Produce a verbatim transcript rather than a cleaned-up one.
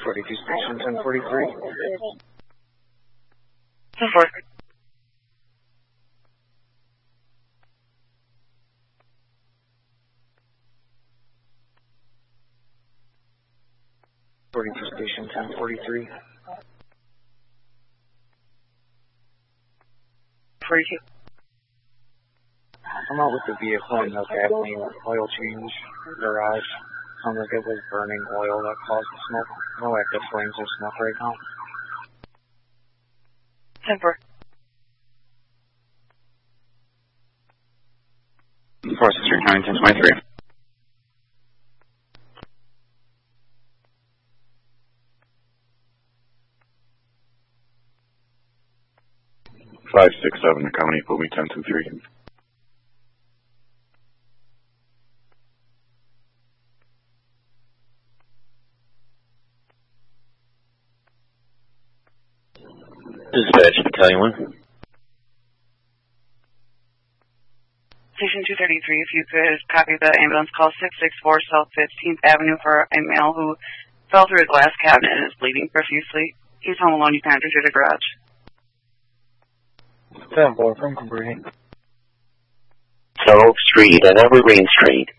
forty-two Station ten forty-three. ten four. forty-two Station ten forty-three. forty-two. I'm out with the vehicle and look at me oil change garage. Sounds like it was burning oil that caused the smoke. No active flames or smoke right now. ten four. four six three nine ten twenty-three. five six seven to County, put me ten two three. Dispatch, Battalion one. Station two thirty-three, if you could copy the ambulance call six six four South fifteenth Avenue for a male who fell through a glass cabinet and is bleeding profusely. He's home alone. You can enter through the garage. ten four from Cabrini. South Street and Evergreen Street.